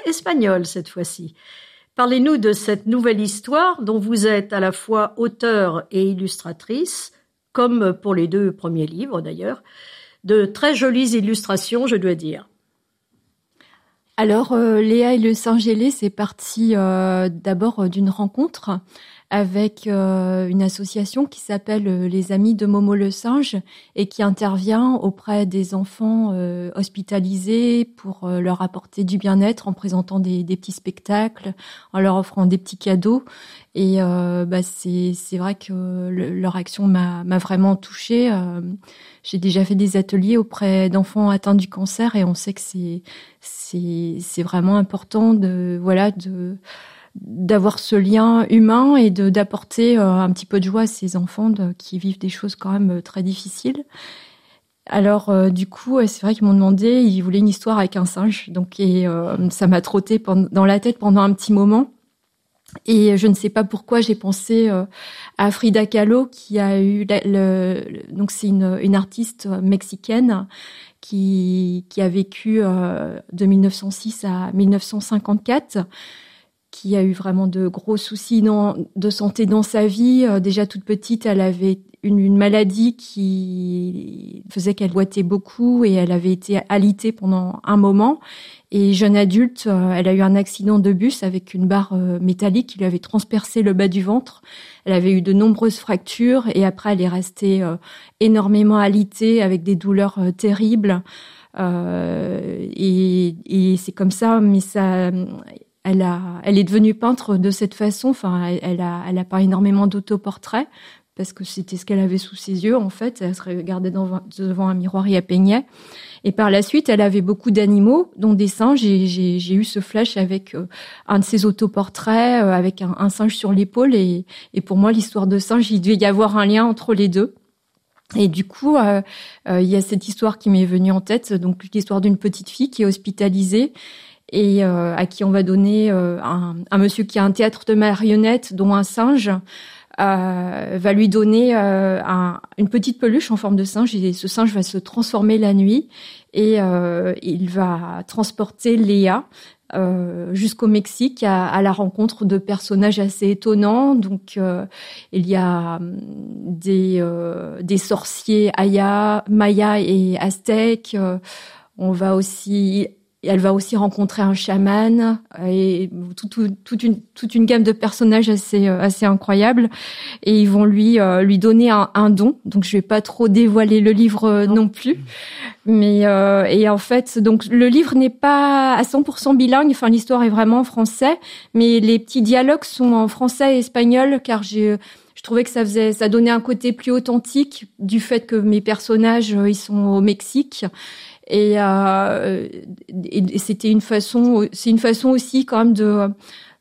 espagnol cette fois-ci. Parlez-nous de cette nouvelle histoire dont vous êtes à la fois auteure et illustratrice, comme pour les 2 premiers livres d'ailleurs. De très jolies illustrations, je dois dire. Alors, Léa et le singe ailé, c'est parti d'abord d'une rencontre avec une association qui s'appelle les Amis de Momo le singe et qui intervient auprès des enfants hospitalisés pour leur apporter du bien-être en présentant des petits spectacles, en leur offrant des petits cadeaux. Et c'est vrai que leur action m'a vraiment touchée. J'ai déjà fait des ateliers auprès d'enfants atteints du cancer et on sait que c'est vraiment important d'avoir ce lien humain et d'apporter un petit peu de joie à ces enfants qui vivent des choses quand même très difficiles. Alors du coup, c'est vrai qu'ils m'ont demandé, ils voulaient une histoire avec un singe, ça m'a trotté dans la tête pendant un petit moment. Et je ne sais pas pourquoi j'ai pensé à Frida Kahlo qui a eu donc c'est une artiste mexicaine qui a vécu de 1906 à 1954, qui a eu vraiment de gros soucis de santé dans sa vie. Déjà toute petite, elle avait une maladie qui faisait qu'elle boitait beaucoup et elle avait été alitée pendant un moment. Et jeune adulte, elle a eu un accident de bus avec une barre métallique qui lui avait transpercé le bas du ventre. Elle avait eu de nombreuses fractures et après elle est restée énormément alitée avec des douleurs terribles. Et c'est comme ça, mais ça... Elle est devenue peintre de cette façon. Enfin, elle a peint énormément d'autoportraits parce que c'était ce qu'elle avait sous ses yeux, en fait. Elle se regardait devant un miroir et elle peignait. Et par la suite, elle avait beaucoup d'animaux, dont des singes. Et j'ai eu ce flash avec un de ses autoportraits, avec un singe sur l'épaule. Et pour moi, l'histoire de singe, il devait y avoir un lien entre les deux. Et du coup, il y a cette histoire qui m'est venue en tête, donc l'histoire d'une petite fille qui est hospitalisée et à qui on va donner un monsieur qui a un théâtre de marionnettes, dont un singe va lui donner une petite peluche en forme de singe, et ce singe va se transformer la nuit et il va transporter Léa jusqu'au Mexique à la rencontre de personnages assez étonnants. Donc il y a des sorciers Maya et aztèques. Elle va aussi rencontrer un chaman et toute une gamme de personnages assez incroyables. Et ils vont lui donner un don. Donc je vais pas trop dévoiler le livre non plus. Mais et en fait, donc le livre n'est pas à 100% bilingue. Enfin, l'histoire est vraiment en français, mais les petits dialogues sont en français et espagnol, car je trouvais que ça donnait un côté plus authentique du fait que mes personnages ils sont au Mexique. Et c'est une façon aussi quand même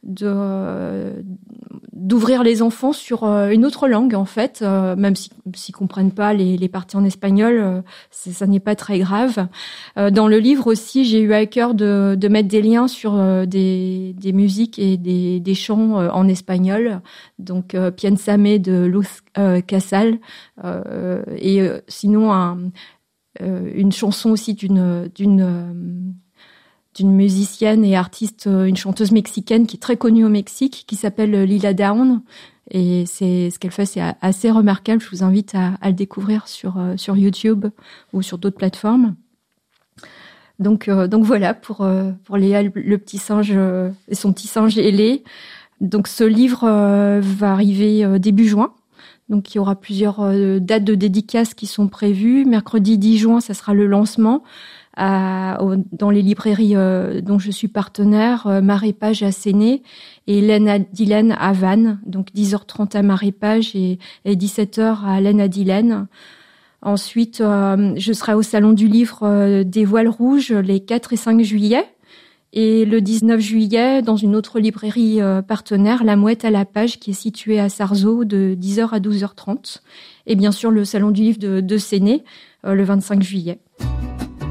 d'ouvrir les enfants sur une autre langue, en fait, même s'ils comprennent pas les parties en espagnol, ça n'est pas très grave. Dans le livre aussi, j'ai eu à cœur de mettre des liens sur des musiques et des chants en espagnol, donc Piénsame de Luz Casal, et sinon une chanson aussi d'une musicienne et artiste, une chanteuse mexicaine qui est très connue au Mexique, qui s'appelle Lila Downs. Et ce qu'elle fait, c'est assez remarquable. Je vous invite à le découvrir sur YouTube ou sur d'autres plateformes. Donc voilà pour Léa, le petit singe et son petit singe ailé. Donc ce livre va arriver début juin. Donc, il y aura plusieurs dates de dédicaces qui sont prévues. Mercredi 10 juin, ça sera le lancement dans les librairies dont je suis partenaire, Marée-Page à Séné et Laine Dillenne à Vannes. Donc, 10h30 à Marée-Page et 17h à Laine Dillenne. Ensuite, je serai au Salon du Livre des Voiles Rouges les 4 et 5 juillet. Et le 19 juillet, dans une autre librairie partenaire, La Mouette à la Page, qui est située à Sarzeau, de 10h à 12h30. Et bien sûr, le Salon du Livre de Séné, le 25 juillet.